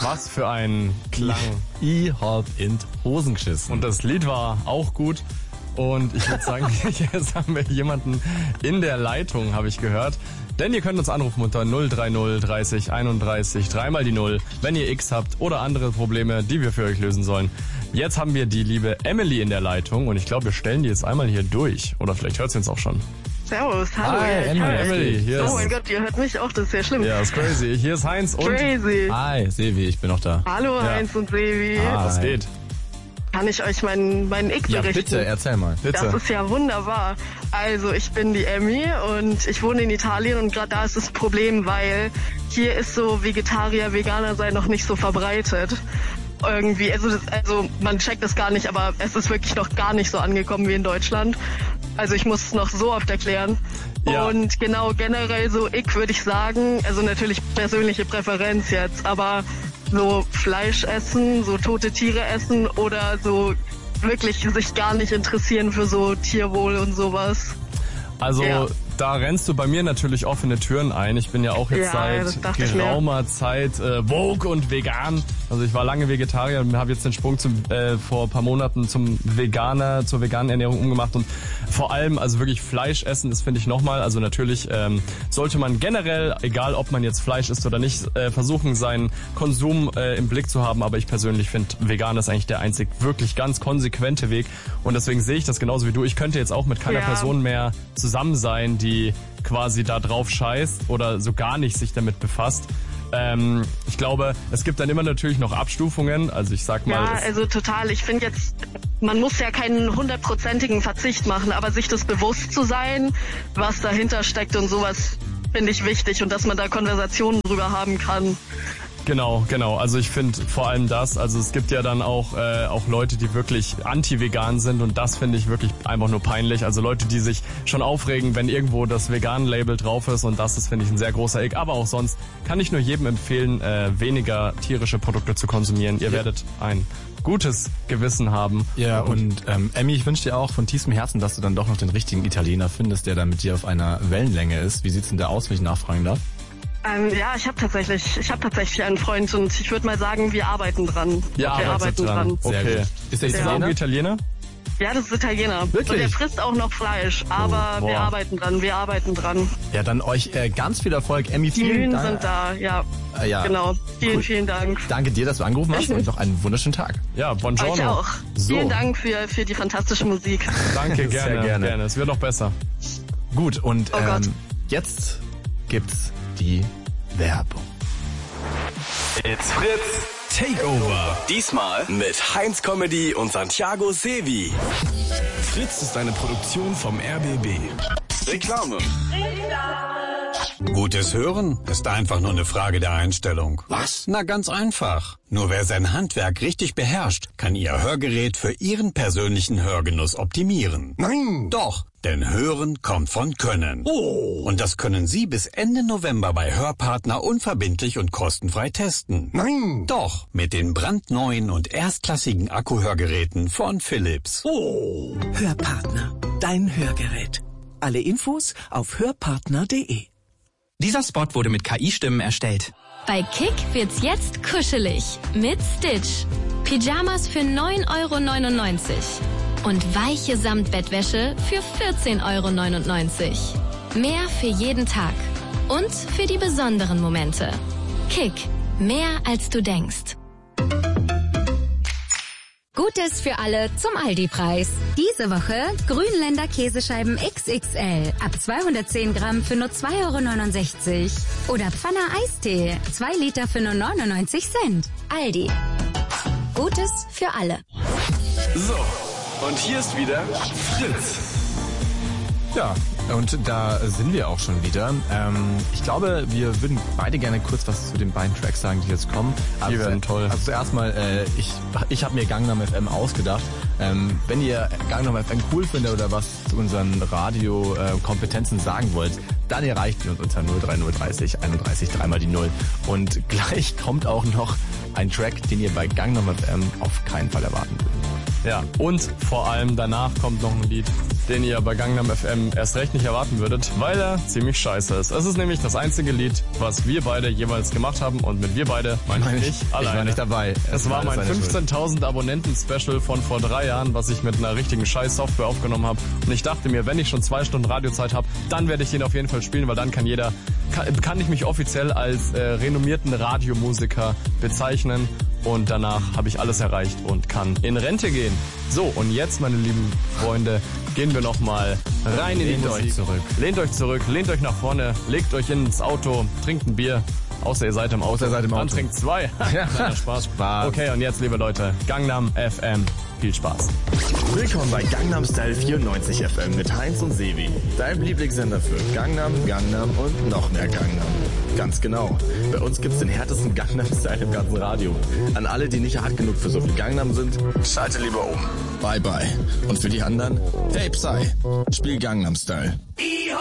Was für ein Klang. Ich hab in die Hosen geschissen. Und das Lied war auch gut. Und ich würde sagen, jetzt haben wir jemanden in der Leitung, habe ich gehört. Denn ihr könnt uns anrufen unter 030 30 31 3 die 0, wenn ihr X habt oder andere Probleme, die wir für euch lösen sollen. Jetzt haben wir die liebe Emily in der Leitung und ich glaube, wir stellen die jetzt einmal hier durch. Oder vielleicht hört sie uns auch schon. Servus, hallo. Hi, Emily. Hier Oh mein Gott, ihr hört mich auch, das ist ja schlimm. Ja, ist crazy. Hier ist Heinz und... Crazy. Hi, Sevi, ich bin noch da. Hallo Ja. Heinz und Sevi. Was geht? Kann ich euch meinen Ick Ja, berichten? bitte, erzähl mal. Das Bitte. ist ja wunderbar. Also ich bin die Emmy und ich wohne in Italien und gerade da ist das Problem, weil hier ist so Vegetarier, Veganer sein noch nicht so verbreitet. Irgendwie, also man checkt das gar nicht, aber es ist wirklich noch gar nicht so angekommen wie in Deutschland. Also ich muss es noch so oft erklären. Ja. Und genau, generell so Ick würde ich sagen, also natürlich persönliche Präferenz jetzt, aber so Fleisch essen, so tote Tiere essen oder so wirklich sich gar nicht interessieren für so Tierwohl und sowas. Also Ja. da rennst du bei mir natürlich offene Türen ein. Ich bin ja auch jetzt Ja, das seit dachte ich mir. geraumer Zeit woke und vegan. Also ich war lange Vegetarier und habe jetzt den Sprung vor ein paar Monaten zur veganen Ernährung umgemacht. Und vor allem, also wirklich Fleisch essen, das finde ich nochmal, also natürlich sollte man generell, egal ob man jetzt Fleisch isst oder nicht, versuchen seinen Konsum im Blick zu haben. Aber ich persönlich finde, vegan ist eigentlich der einzig wirklich ganz konsequente Weg. Und deswegen sehe ich das genauso wie du. Ich könnte jetzt auch mit keiner Ja. Person mehr zusammen sein, die quasi da drauf scheißt oder so gar nicht sich damit befasst. Ich glaube, es gibt dann immer natürlich noch Abstufungen. Also ich sag mal, Ja, also total. Ich finde jetzt, man muss ja keinen 100%igen Verzicht machen, aber sich das bewusst zu sein, was dahinter steckt und sowas, finde ich wichtig und dass man da Konversationen drüber haben kann. Genau. Also ich finde vor allem das, also es gibt ja dann auch Leute, die wirklich anti-vegan sind und das finde ich wirklich einfach nur peinlich. Also Leute, die sich schon aufregen, wenn irgendwo das Vegan-Label drauf ist und das ist, finde ich, ein sehr großer Ick. Aber auch sonst kann ich nur jedem empfehlen, weniger tierische Produkte zu konsumieren. Ihr werdet ein gutes Gewissen haben. Ja, und Emmy, ich wünsche dir auch von tiefstem Herzen, dass du dann doch noch den richtigen Italiener findest, der dann mit dir auf einer Wellenlänge ist. Wie sieht's denn da aus, wenn ich nachfragen darf? Ja, ich habe tatsächlich einen Freund und ich würde mal sagen, wir arbeiten dran. Ja, wir arbeiten dran. Sehr Okay. gut. Ist der Ist das auch ein Italiener? Italiener? Ja, das ist Italiener. Wirklich? Und er frisst auch noch Fleisch, aber boah. wir arbeiten dran. Ja, dann euch ganz viel Erfolg. Emmy, Die vielen Mühen Dank. sind da, ja. Ja. Genau. Cool. Vielen Dank. Danke dir, dass du angerufen hast und noch einen wunderschönen Tag. Ja, buongiorno. Euch auch. So. Vielen Dank für die fantastische Musik. Danke, Sehr gerne. gerne. Es wird noch besser. Gut, und Oh Gott. jetzt gibt's die Werbung. It's Fritz Takeover. Diesmal mit Heinz Comedy und Santiago Sevi. Fritz ist eine Produktion vom RBB. Reklame. Gutes Hören ist einfach nur eine Frage der Einstellung. Was? Na, ganz einfach. Nur wer sein Handwerk richtig beherrscht, kann Ihr Hörgerät für Ihren persönlichen Hörgenuss optimieren. Nein. Doch, denn Hören kommt von Können. Oh. Und das können Sie bis Ende November bei Hörpartner unverbindlich und kostenfrei testen. Nein. Doch, mit den brandneuen und erstklassigen Akkuhörgeräten von Philips. Oh. Hörpartner, dein Hörgerät. Alle Infos auf hörpartner.de. Dieser Spot wurde mit KI-Stimmen erstellt. Bei Kick wird's jetzt kuschelig mit Stitch. Pyjamas für 9,99 € und weiche Samtbettwäsche für 14,99 €. Mehr für jeden Tag und für die besonderen Momente. Kick, mehr als du denkst. Gutes für alle zum Aldi-Preis. Diese Woche Grünländer Käsescheiben XXL ab 210 Gramm für nur 2,69 €. Oder Pfanner Eistee, 2 Liter für nur 99 Cent. Aldi. Gutes für alle. So, und hier ist wieder Fritz. Ja, und da sind wir auch schon wieder. Ich glaube, wir würden beide gerne kurz was zu den beiden Tracks sagen, die jetzt kommen. Die werden toll. Also zuerst mal, ich habe mir Gangnam FM ausgedacht. Wenn ihr Gangnam FM cool findet oder was zu unseren Radiokompetenzen sagen wollt, dann erreicht ihr uns unter 030 30 31 3 die 0. Und gleich kommt auch noch ein Track, den ihr bei Gangnam FM auf keinen Fall erwarten würdet. Ja, und vor allem danach kommt noch ein Lied, den ihr bei Gangnam FM erst recht nicht erwarten würdet, weil er ziemlich scheiße ist. Es ist nämlich das einzige Lied, was wir beide jeweils gemacht haben und mit wir beide meine ich nicht alleine. Ich war nicht dabei. Es war mein 15.000 Abonnenten-Special von vor 3 Jahren, was ich mit einer richtigen Scheiß-Software aufgenommen habe. Und ich dachte mir, wenn ich schon 2 Stunden Radiozeit habe, dann werde ich den auf jeden Fall spielen, weil dann kann ich mich offiziell als renommierten Radiomusiker bezeichnen. Und danach habe ich alles erreicht und kann in Rente gehen. So, und jetzt, meine lieben Freunde, gehen wir nochmal rein in die Musik. Lehnt euch zurück, lehnt euch nach vorne, legt euch ins Auto, trinkt ein Bier. Außer ihr seid im Auto. Dann trinkt 2. Ja. Spaß. Okay, und jetzt, liebe Leute, Gangnam FM. Viel Spaß. Willkommen bei Gangnam Style 94 FM mit Heinz und Sevi. Dein Lieblingssender für Gangnam und noch mehr Gangnam. Ganz genau. Bei uns gibt's den härtesten Gangnam Style im ganzen Radio. An alle, die nicht hart genug für so viel Gangnam sind, schalte lieber um. Bye bye. Und für die anderen, hey Psy, spiel Gangnam Style.